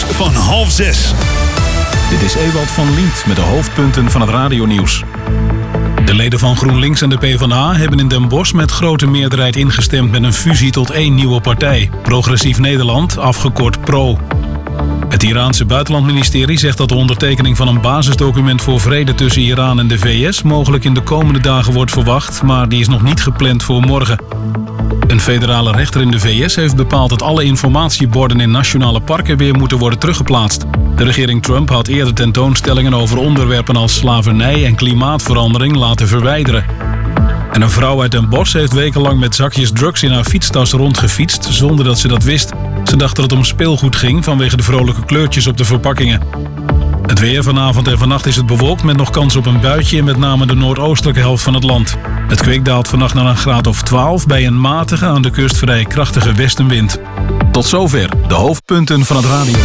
Nieuws van 5:30. Dit is Ewald van Lient met de hoofdpunten van het radionieuws. De leden van GroenLinks en de PvdA hebben in Den Bosch met grote meerderheid ingestemd met een fusie tot één nieuwe partij, Progressief Nederland, afgekort PRO. Het Iraanse buitenlandministerie zegt dat de ondertekening van een basisdocument voor vrede tussen Iran en de VS mogelijk in de komende dagen wordt verwacht, maar die is nog niet gepland voor morgen. Een federale rechter in de VS heeft bepaald dat alle informatieborden in nationale parken weer moeten worden teruggeplaatst. De regering Trump had eerder tentoonstellingen over onderwerpen als slavernij en klimaatverandering laten verwijderen. En een vrouw uit Den Bosch heeft wekenlang met zakjes drugs in haar fietstas rondgefietst zonder dat ze dat wist. Ze dacht dat het om speelgoed ging vanwege de vrolijke kleurtjes op de verpakkingen. Het weer vanavond en vannacht is het bewolkt met nog kans op een buitje in met name de noordoostelijke helft van het land. Het kwik daalt vannacht naar een graad of 12 bij een matige, aan de kust vrij krachtige westenwind. Tot zover de hoofdpunten van het radionieuws.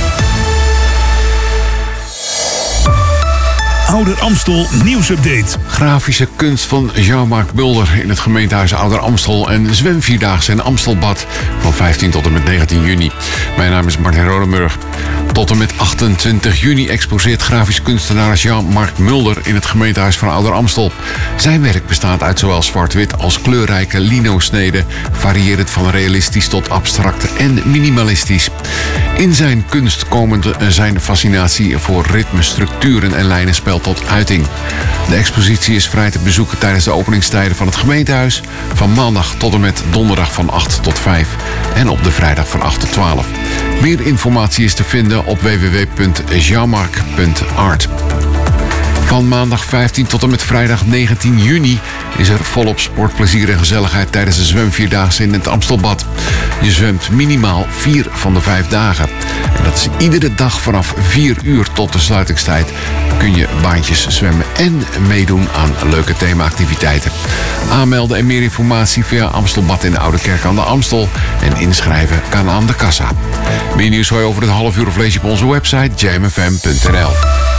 Ouder Amstel nieuwsupdate. Grafische kunst van Jean-Marc Mulder in het gemeentehuis Ouder Amstel en zwemvierdaagse in Amstelbad van 15 tot en met 19 juni. Mijn naam is Martin Rodenburg. Tot en met 28 juni exposeert grafisch kunstenaar Jean-Marc Mulder in het gemeentehuis van Ouder Amstel. Zijn werk bestaat uit zowel zwart-wit als kleurrijke lino-sneden, variërend van realistisch tot abstract en minimalistisch. In zijn kunst komen zijn fascinatie voor ritme, structuren en lijnenspel tot uiting. De expositie is vrij te bezoeken tijdens de openingstijden van het gemeentehuis, van maandag tot en met donderdag van 8 tot 5 en op de vrijdag van 8 tot 12. Meer informatie is te vinden op www.jeanmarc.art. Van maandag 15 tot en met vrijdag 19 juni is er volop sportplezier en gezelligheid tijdens de zwemvierdaagse in het Amstelbad. Je zwemt minimaal 4 van de 5 dagen. En dat is iedere dag vanaf 4 uur tot de sluitingstijd kun je baantjes zwemmen en meedoen aan leuke themaactiviteiten. Aanmelden en meer informatie via Amstelbad in de Oude Kerk aan de Amstel en inschrijven kan aan de kassa. Meer nieuws hoor je over het half uur of lees je op onze website jamfm.nl.